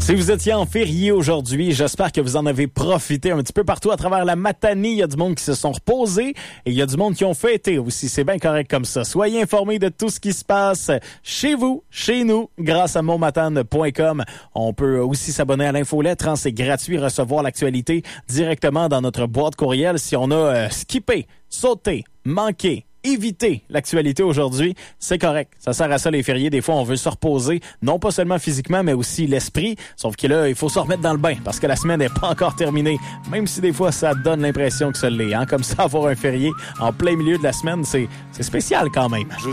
Si vous étiez en férié aujourd'hui, j'espère que vous en avez profité un petit peu partout à travers la Matanie. Il y a du monde qui se sont reposés et il y a du monde qui ont fêté aussi. C'est bien correct comme ça. Soyez informés de tout ce qui se passe chez vous, chez nous, grâce à montmatane.com. On peut aussi s'abonner à l'infolettre. C'est gratuit, recevoir l'actualité directement dans notre boîte courriel. Si on a skippé, sauté, manqué, éviter l'actualité aujourd'hui, c'est correct. Ça sert à ça les fériés. Des fois, on veut se reposer, non pas seulement physiquement, mais aussi l'esprit. Sauf que là, il faut se remettre dans le bain parce que la semaine n'est pas encore terminée. Même si des fois, ça donne l'impression que ça l'est. Hein? Comme ça, avoir un férié en plein milieu de la semaine, c'est spécial quand même.